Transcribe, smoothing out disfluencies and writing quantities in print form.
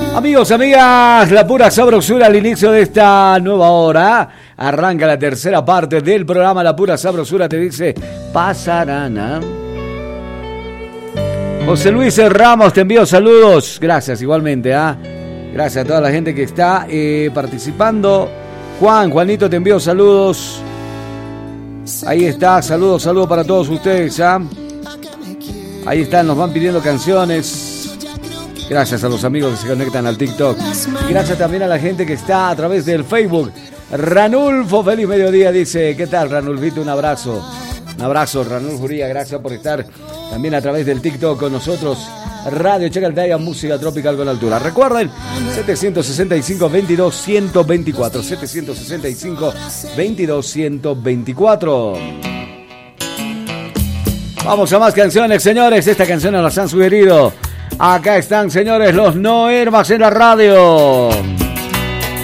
Amigos, amigas, la pura sabrosura al inicio de esta nueva hora. Arranca la tercera parte del programa. La pura sabrosura te dice pasarán. José Luis Ramos, te envío saludos. Gracias igualmente. Gracias a toda la gente que está participando. Juanito, te envío saludos. Ahí está, saludos para todos ustedes. Ahí están, nos van pidiendo canciones. Gracias a los amigos que se conectan al TikTok. Gracias también a la gente que está a través del Facebook. Ranulfo, feliz mediodía, dice. ¿Qué tal, Ranulfito? Un abrazo. Un abrazo, Ranulfo Uría. Gracias por estar también a través del TikTok con nosotros. Radio Chacaltaya, música tropical con altura. Recuerden, 765-22-124. 765-22-124. Vamos a más canciones, señores. Esta canción nos las han sugerido. Acá están, señores, los No Hermas en la radio.